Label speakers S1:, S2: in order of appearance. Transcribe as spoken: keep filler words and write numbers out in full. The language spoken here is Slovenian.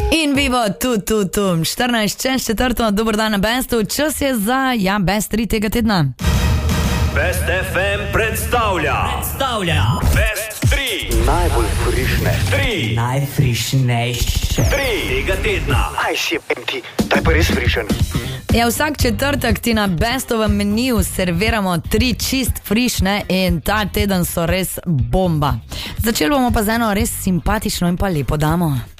S1: In vivo, tu, tu, tu, štirinajst čez četrto, dober dan na Bestu, čas je za, ja, Best tri tega tedna.
S2: Best ef em predstavlja, predstavlja Best tri.
S3: Najbolj frišne,
S2: tri,
S4: najfrišnejše
S2: tri tega tedna.
S3: aj šepem ti, daj pa res frišen.
S1: Ja, vsak četrtek ti na Bestovem meniju serviramo tri čist frišne in ta teden so res bomba. Začeli bomo pa z eno res simpatično in pa lepo damo.